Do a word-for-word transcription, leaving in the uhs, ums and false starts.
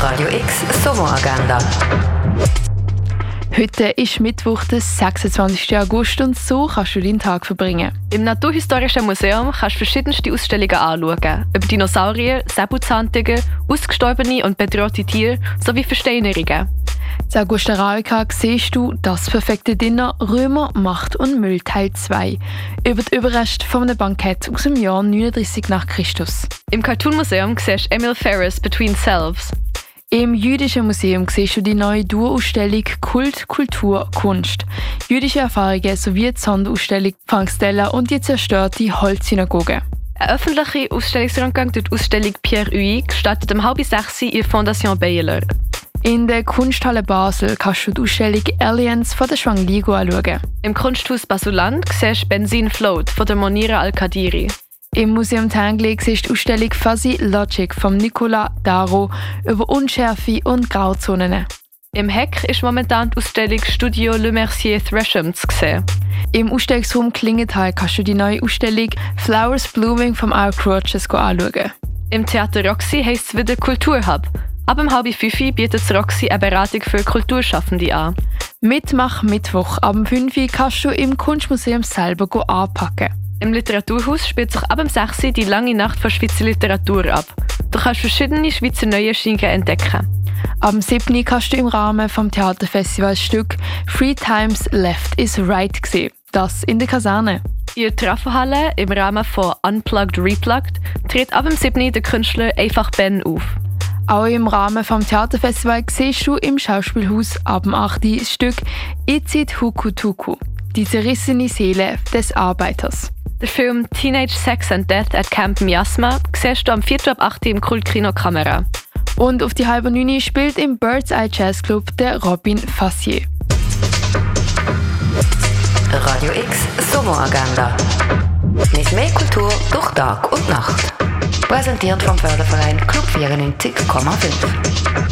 Radio X Sommeragenda. Heute ist Mittwoch, der sechsundzwanzigsten August, und so kannst du deinen Tag verbringen. Im Naturhistorischen Museum kannst du verschiedenste Ausstellungen anschauen. Über Dinosaurier, Säbelzahntiger, ausgestorbene und bedrohte Tiere sowie Versteinerungen. In Augusta Raurica siehst du «Das perfekte Dinner – Römer, Macht und Müll» Teil zwei. Über die Überreste von einem Bankett aus dem Jahr neununddreißig nach Christus. Im Cartoon Museum siehst du Emil Ferris «Between Selves». Im Jüdischen Museum siehst du die neue Dauerausstellung «Kult, Kultur, Kunst». Jüdische Erfahrungen sowie die Sonderausstellung «Frank Stella» und die zerstörte Holzsynagoge. Ein öffentlicher Ausstellungsrundgang durch die Ausstellung Pierre Huy startet um halb sechs in der Fondation Baylor. In der Kunsthalle Basel kannst du die Ausstellung «Aliens» von der Schwang-Ligo anschauen. Im Kunsthaus Basuland siehst du «Benzin Float» von der Monira Al-Kadiri. Im Museum Tangley siehst du die Ausstellung «Fuzzy Logic» von Nicolas Darro über Unschärfe und Grauzonen. Im Heck ist momentan die Ausstellung «Studio Le Mercier Thresham» zu sehen. Im Ausstellungsraum Klingenthal kannst du die neue Ausstellung «Flowers Blooming» vom Arc Rogers anschauen. Im Theater Roxy heisst es wieder «Kulturhub». Ab um halb fünf bietet das Roxy eine Beratung für Kulturschaffende an. Mitmach Mittwoch ab um fünf kannst du im Kunstmuseum selber anpacken. Im Literaturhaus spielt sich ab um sechs die lange Nacht von Schweizer Literatur ab. Du kannst verschiedene Schweizer Neuerscheinungen entdecken. Am siebten kannst du im Rahmen des Theaterfestivals Stück «Three Times Left is Right» sehen. Das in der Kaserne. In der Trafo-Halle im Rahmen von «Unplugged Replugged» tritt ab um siebten der Künstler «Einfach Ben» auf. Auch im Rahmen des Theaterfestivals siehst du im Schauspielhaus ab dem achten das Stück «Izit Hukutuku», die zerrissene Seele des Arbeiters. Der Film «Teenage Sex and Death at Camp Miasma» siehst du am vierten ab achten im Kultkino Kamera. Und auf die halbe neun spielt im Bird's Eye Jazz Club der Robin Fassier. Radio X Sommeragenda. Nicht mehr Kultur durch Tag und Nacht. Präsentiert vom Förderverein Club vierundneunzig Komma fünf.